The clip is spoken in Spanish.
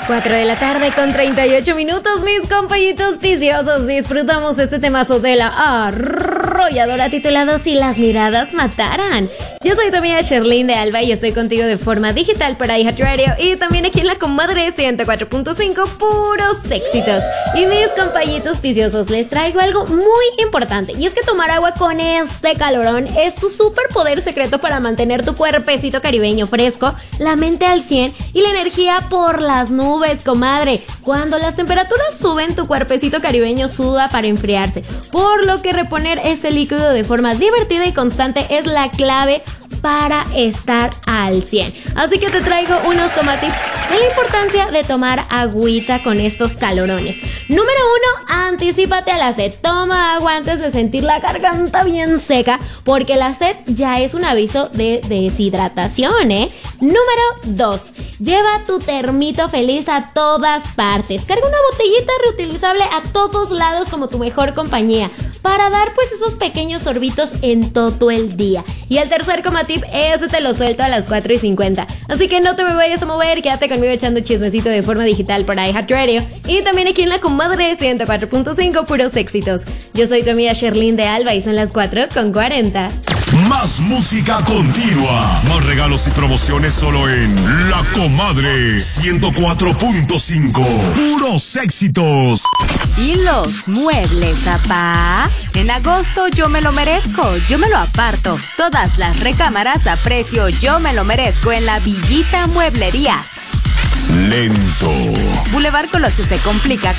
4 de la tarde con 38 minutos, mis compañitos viciosos. Disfrutamos este temazo de la arrolladora titulado Si las miradas mataran. Yo soy tu amiga Sherlyn de Alba y estoy contigo de forma digital para iHeartRadio y también aquí en la comadre 104.5, puros éxitos. Y mis compañitos viciosos, les traigo algo muy importante, y es que tomar agua con este calorón es tu superpoder secreto para mantener tu cuerpecito caribeño fresco, la mente al 100 y la energía por las nubes, comadre. Cuando las temperaturas suben, tu cuerpecito caribeño suda para enfriarse, por lo que reponer ese líquido de forma divertida y constante es la clave para estar al 100. Así que te traigo unos tomatips de la importancia de tomar agüita con estos calorones. Número 1, anticípate a la sed. Toma agua antes de sentir la garganta bien seca, porque la sed ya es un aviso de deshidratación, ¿eh? Número 2, lleva tu termito feliz a todas partes. Carga una botellita reutilizable a todos lados como tu mejor compañía, para dar pues esos pequeños sorbitos en todo el día. Y el tercer tip, ese te lo suelto a las 4:50. Así que no te me vayas a mover, quédate conmigo echando chismecito de forma digital por iHeartRadio y también aquí en la comadre 104.5, puros éxitos. Yo soy tu amiga Sherlyn de Alba y son las 4:40. Más música continua, más regalos y promociones solo en La Comadre 104.5, puros éxitos. ¿Y los muebles, papá? En agosto yo me lo merezco, yo me lo aparto. Todas las recámaras a precio yo me lo merezco en la Villita Mueblerías. Lento. Boulevard Colosio se complica